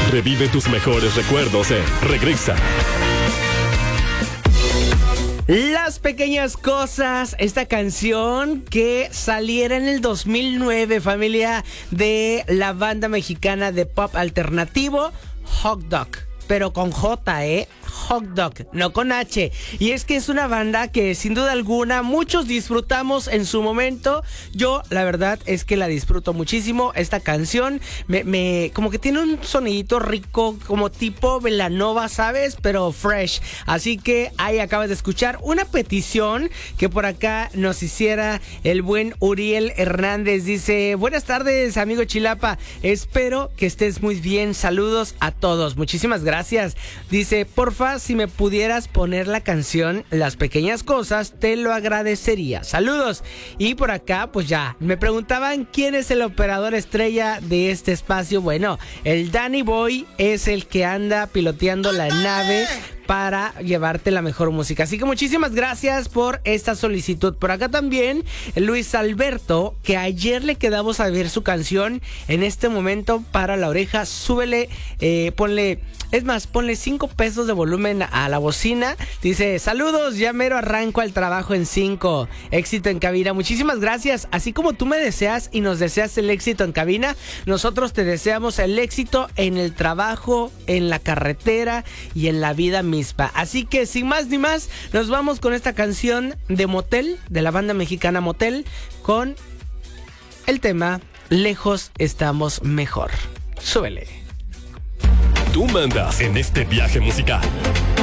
Revive tus mejores recuerdos en Regresa. Las pequeñas cosas, esta canción que saliera en el 2009, familia, de la banda mexicana de pop alternativo Hot Dog, pero con J, Hot Dog, no con H. Y es que es una banda que sin duda alguna muchos disfrutamos en su momento. Yo la verdad es que la disfruto muchísimo. Esta canción me como que tiene un sonidito rico, como tipo Belanova, ¿sabes? Pero fresh. Así que ahí acabas de escuchar una petición que por acá nos hiciera el buen Uriel Hernández. Dice: buenas tardes, amigo Chilapa, espero que estés muy bien, saludos a todos. Muchísimas gracias. Dice: porfa, si me pudieras poner la canción Las Pequeñas Cosas, te lo agradecería. Saludos. Y por acá, pues ya, me preguntaban quién es el operador estrella de este espacio. Bueno, el Danny Boy es el que anda piloteando la nave para llevarte la mejor música. Así que muchísimas gracias por esta solicitud. Por acá también Luis Alberto, que ayer le quedamos a ver su canción. En este momento para la oreja, súbele, ponle 5 pesos de volumen a la bocina. Dice: saludos, ya mero arranco al trabajo en 5. Éxito en cabina. Muchísimas gracias. Así como tú me deseas y nos deseas el éxito en cabina, nosotros te deseamos el éxito en el trabajo, en la carretera y en la vida misma. Así que sin más ni más, nos vamos con esta canción de Motel, de la banda mexicana Motel, con el tema Lejos estamos mejor. Súbele. Tú mandas en este viaje musical.